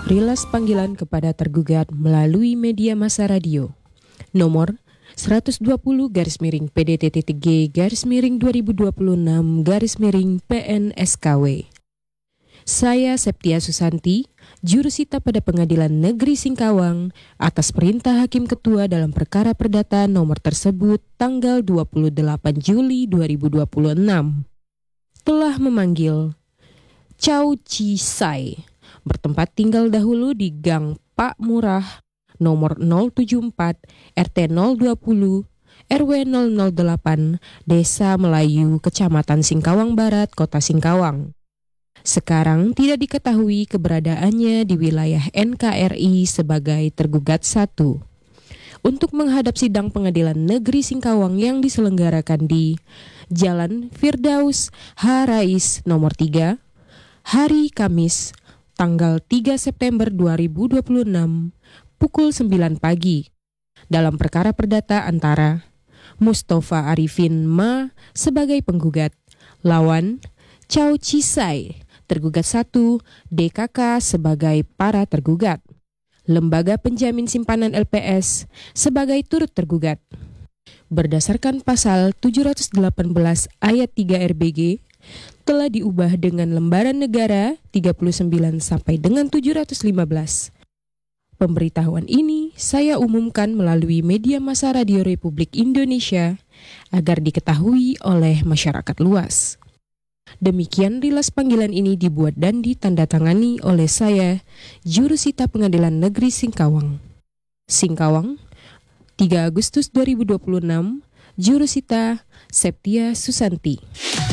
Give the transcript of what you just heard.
Rilas panggilan kepada tergugat melalui media massa radio. Nomor 120-G/PDT-2026-PNSKW. Saya Septia Susanti, jurusita pada Pengadilan Negeri Singkawang atas perintah Hakim Ketua dalam perkara perdata nomor tersebut tanggal 28 Juli 2026 telah memanggil Chow Chi Sai, bertempat tinggal dahulu di Gang Pak Murah, nomor 074, RT 020, RW 008, Desa Melayu, Kecamatan Singkawang Barat, Kota Singkawang. Sekarang tidak diketahui keberadaannya di wilayah NKRI sebagai tergugat 1. Untuk menghadap sidang Pengadilan Negeri Singkawang yang diselenggarakan di Jalan Firdaus H. Rais nomor 3, hari Kamis, tanggal 3 September 2026, pukul 9 pagi, dalam perkara perdata antara Mustafa Arifin Ma sebagai penggugat, lawan Chow Chi Sai, tergugat 1, DKK sebagai para tergugat, Lembaga Penjamin Simpanan LPS sebagai turut tergugat. Berdasarkan pasal 718 ayat 3 RBG, telah diubah dengan lembaran negara 39 sampai dengan 715. Pemberitahuan ini saya umumkan melalui media massa Radio Republik Indonesia agar diketahui oleh masyarakat luas. Demikian rilas panggilan ini dibuat dan ditandatangani oleh saya, jurusita Pengadilan Negeri Singkawang. Singkawang, 3 Agustus 2026, jurusita Septia Susanti.